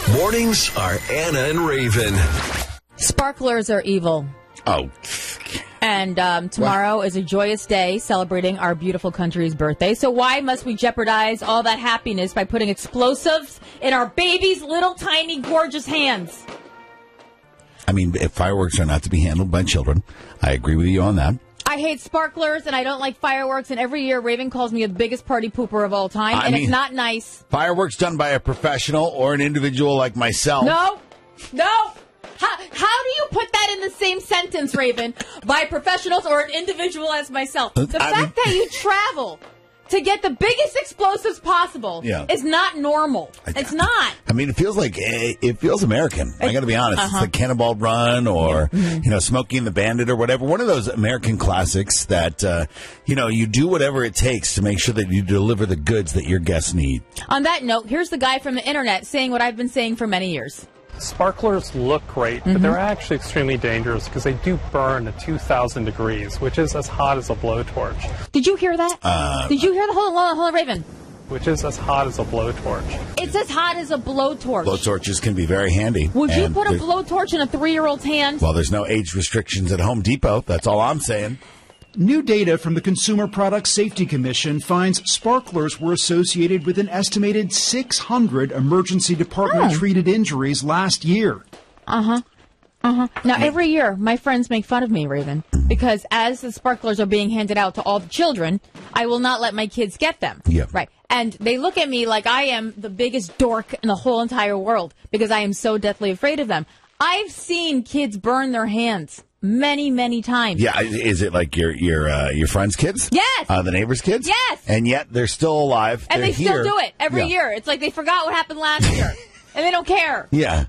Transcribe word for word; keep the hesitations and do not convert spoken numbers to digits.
Mornings are Anna and Raven. Sparklers are evil. Oh. And um, tomorrow what? is a joyous day celebrating our beautiful country's birthday. So why must we jeopardize all that happiness by putting explosives in our babies' little, tiny, gorgeous hands? I mean, if fireworks are not to be handled by children, I agree with you on that. I hate sparklers, and I don't like fireworks, and every year Raven calls me the biggest party pooper of all time, I and mean, it's not nice. Fireworks done by a professional or an individual like myself. No, no. How, how do you put that in the same sentence, Raven? By professionals or an individual as myself? The I fact mean, that you travel to get the biggest explosives possible yeah. is not normal. It's not. I mean, it feels like it feels American. I got to be honest. Uh-huh. It's like Cannonball Run or mm-hmm. you know, Smokey and the Bandit or whatever. One of those American classics that uh, you know, you do whatever it takes to make sure that you deliver the goods that your guests need. On that note, here's the guy from the internet saying what I've been saying for many years. Sparklers look great, but mm-hmm. they're actually extremely dangerous because they do burn at two thousand degrees, which is as hot as a blowtorch. Did you hear that? Uh, Did you hear the whole, whole, whole Raven? Which is as hot as a blowtorch. It's as hot as a blowtorch. Blowtorches can be very handy. Would you and put a blowtorch in a three-year-old's hand? Well, there's no age restrictions at Home Depot. That's all I'm saying. New data from the Consumer Product Safety Commission finds sparklers were associated with an estimated six hundred emergency department-treated injuries last year. Uh-huh. Uh-huh. Now, every year, my friends make fun of me, Raven, because as the sparklers are being handed out to all the children, I will not let my kids get them. Yeah. Right. And they look at me like I am the biggest dork in the whole entire world because I am so deathly afraid of them. I've seen kids burn their hands. Many, many times. Yeah, is it like your your uh, your friends' kids? Yes. Uh, the neighbors' kids? Yes. And yet they're still alive. And they're they here. still do it every yeah. year. It's like they forgot what happened last year. And they don't care. Yeah.